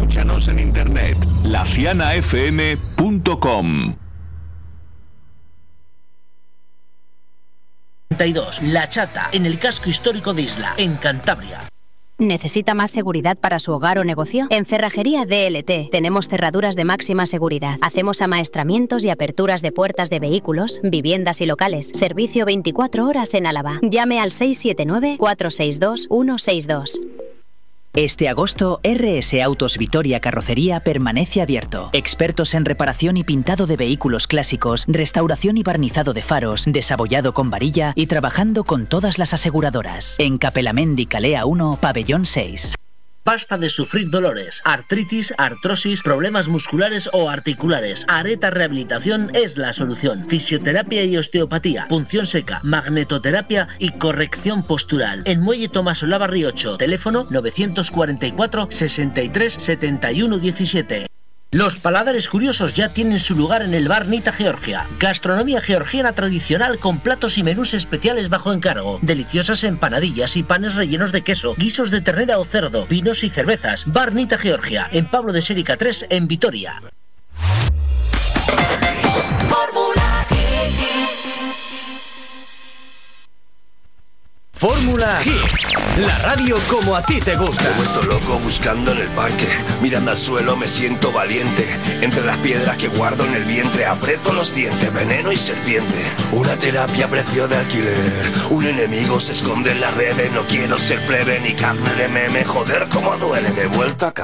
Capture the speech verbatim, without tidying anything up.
Escúchanos en internet, la ciana f m punto com. La Chata, en el casco histórico de Isla, en Cantabria. ¿Necesita más seguridad para su hogar o negocio? En Cerrajería D L T tenemos cerraduras de máxima seguridad. Hacemos amaestramientos y aperturas de puertas de vehículos, viviendas y locales. Servicio veinticuatro horas en Álava. Llame al seis siete nueve, cuatro seis dos, uno seis dos. Este agosto, R S Autos Vitoria Carrocería permanece abierto. Expertos en reparación y pintado de vehículos clásicos, restauración y barnizado de faros, desabollado con varilla y trabajando con todas las aseguradoras. En Capelamendi Calea uno, Pabellón seis. Basta de sufrir dolores, artritis, artrosis, problemas musculares o articulares. Areta Rehabilitación es la solución. Fisioterapia y osteopatía, punción seca, magnetoterapia y corrección postural. En Muelle Tomás Olavarri ocho, teléfono novecientos cuarenta y cuatro, sesenta y tres, setenta y uno diecisiete. Los paladares curiosos ya tienen su lugar en el bar Nita Georgia. Gastronomía georgiana tradicional con platos y menús especiales bajo encargo. Deliciosas empanadillas y panes rellenos de queso, guisos de ternera o cerdo, vinos y cervezas. Bar Nita Georgia, en Pablo de Sérica tres, en Vitoria. Fórmula Fórmula Hit, la radio como a ti te gusta. Me he vuelto loco buscando en el parque, mirando al suelo me siento valiente. Entre las piedras que guardo en el vientre aprieto los dientes, veneno y serpiente. Una terapia a precio de alquiler, un enemigo se esconde en las redes. No quiero ser plebe ni carne de meme, joder como duele, me he vuelto a